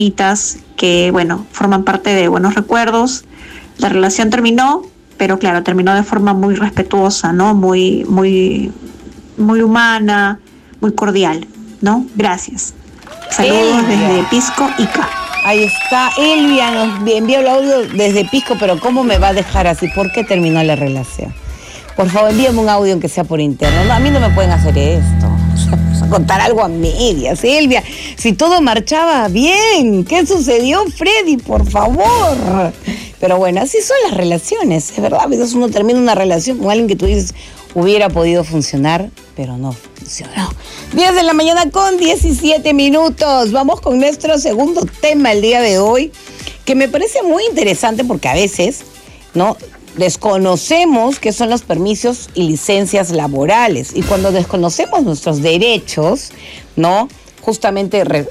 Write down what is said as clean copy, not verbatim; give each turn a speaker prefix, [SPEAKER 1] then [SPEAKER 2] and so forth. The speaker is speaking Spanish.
[SPEAKER 1] que, bueno, forman parte de buenos recuerdos. La relación terminó, pero claro, terminó de forma muy respetuosa, ¿no? Muy humana, muy cordial, ¿no? Gracias. Saludos desde Pisco, Ica.
[SPEAKER 2] Ahí está, Elvia nos envió el audio desde Pisco, pero ¿cómo me va a dejar así? ¿Por qué terminó la relación? Por favor, envíame un audio aunque sea por interno. No, a mí no me pueden hacer esto. Vamos a contar algo a medias, Elvia. Si todo marchaba bien, ¿qué sucedió, Freddy? Por favor. Pero bueno, así son las relaciones, es verdad. A veces uno termina una relación con alguien que tú dices hubiera podido funcionar, pero no funcionó. 10 de la mañana con 17 minutos. Vamos con nuestro segundo tema el día de hoy, que me parece muy interesante porque a veces, ¿no?, desconocemos qué son los permisos y licencias laborales. Y cuando desconocemos nuestros derechos, ¿no?, justamente